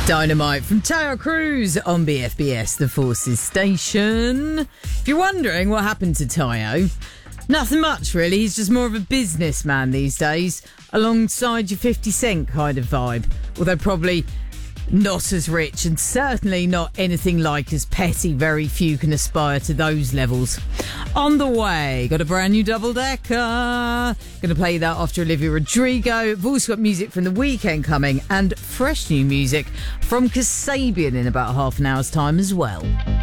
Dynamite from Tayo Cruz on BFBS, the Forces Station. If you're wondering what happened to Tayo, nothing much really. He's just more of a businessman these days, alongside your 50 Cent kind of vibe. Although probably not as rich and certainly not anything like as petty. Very few can aspire to those levels. On the way, got a brand new double-decker. Going to play that after Olivia Rodrigo. We've also got music from The Weeknd coming and fresh new music from Kasabian in about half an hour's time as well.